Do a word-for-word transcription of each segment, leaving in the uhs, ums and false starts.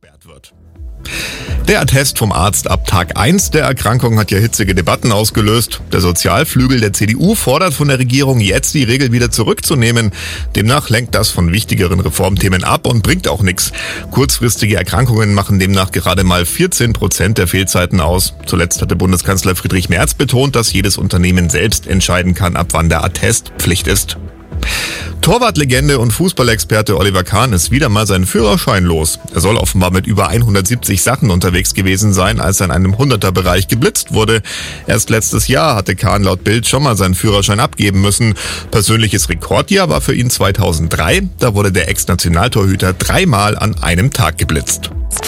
gesperrt wird. Der Attest vom Arzt ab Tag eins der Erkrankung hat ja hitzige Debatten ausgelöst. Der Sozialflügel der C D U fordert von der Regierung jetzt die Regel wieder zurückzunehmen. Demnach lenkt das von wichtigeren Reformthemen ab und bringt auch nichts. Kurzfristige Erkrankungen machen demnach gerade mal vierzehn Prozent der Fehlzeiten aus. Zuletzt hatte Bundeskanzler Friedrich Merz betont, dass jedes Unternehmen selbst entscheiden kann, ab wann der Attest Pflicht ist. Torwartlegende und Fußballexperte Oliver Kahn ist wieder mal seinen Führerschein los. Er soll offenbar mit über hundertsiebzig Sachen unterwegs gewesen sein, als er in einem Hunderter-Bereich geblitzt wurde. Erst letztes Jahr hatte Kahn laut Bild schon mal seinen Führerschein abgeben müssen. Persönliches Rekordjahr war für ihn zweitausenddrei. Da wurde der Ex-Nationaltorhüter dreimal an einem Tag geblitzt.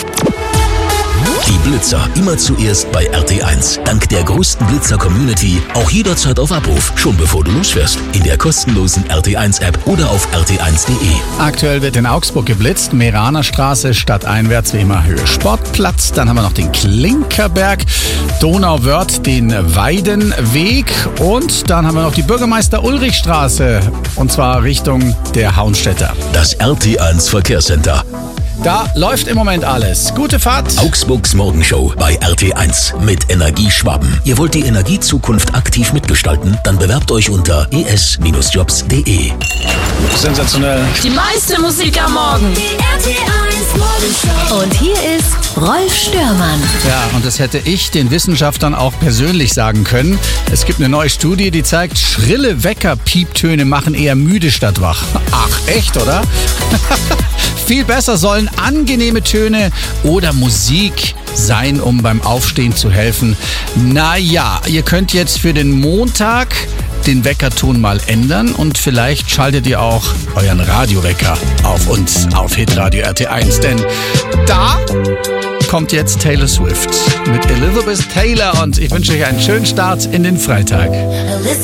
Die Blitzer immer zuerst bei R T eins. Dank der größten Blitzer-Community auch jederzeit auf Abruf, schon bevor du losfährst. In der kostenlosen R T eins App oder auf r t eins punkt de. Aktuell wird in Augsburg geblitzt. Meraner Straße, stadteinwärts wie immer Höhe Sportplatz. Dann haben wir noch den Klinkerberg, Donauwörth, den Weidenweg. Und dann haben wir noch die Bürgermeister-Ulrich-Straße. Und zwar Richtung der Hauenstädter. Das R T eins Verkehrscenter. Da läuft im Moment alles. Gute Fahrt. Augsburgs Morgenshow bei R T eins mit Energie Schwaben. Ihr wollt die Energiezukunft aktiv mitgestalten? Dann bewerbt euch unter e s jobs punkt de. Sensationell. Die meiste Musik am Morgen. Die R T eins Morgenshow. Und hier ist Rolf Störmann. Ja, und das hätte ich den Wissenschaftlern auch persönlich sagen können. Es gibt eine neue Studie, die zeigt, schrille Wecker-Pieptöne machen eher müde statt wach. Ach, echt, oder? Viel besser sollen angenehme Töne oder Musik sein, um beim Aufstehen zu helfen. Naja, ihr könnt jetzt für den Montag den Weckerton mal ändern und vielleicht schaltet ihr auch euren Radiowecker auf uns, auf Hitradio R T eins, denn da kommt jetzt Taylor Swift mit Elizabeth Taylor und ich wünsche euch einen schönen Start in den Freitag.